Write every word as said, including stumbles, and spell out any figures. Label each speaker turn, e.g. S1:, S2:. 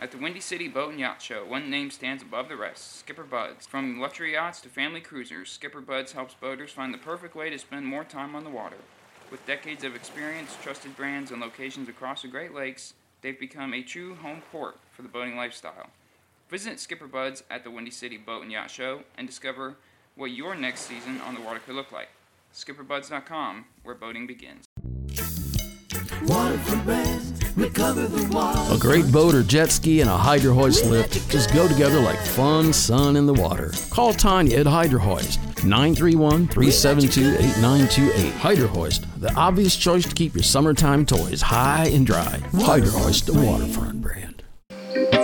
S1: At the Windy City Boat and Yacht Show, one name stands above the rest, Skipper Buds. From luxury yachts to family cruisers, Skipper Buds helps boaters find the perfect way to spend more time on the water. With decades of experience, trusted brands, and locations across the Great Lakes, they've become a true home port for the boating lifestyle. Visit Skipper Buds at the Windy City Boat and Yacht Show and discover what your next season on the water could look like. skipper buds dot com, where boating begins.
S2: Waterfront Brands, recover the water.
S3: A great boat or jet ski and a Hydro Hoist lift just go together like fun sun in the water. Call Tanya at Hydro Hoist, nine three one, three seven two, eight nine two eight. Hydro Hoist, the obvious choice to keep your summertime toys high and dry. Hydro Hoist, the waterfront brand.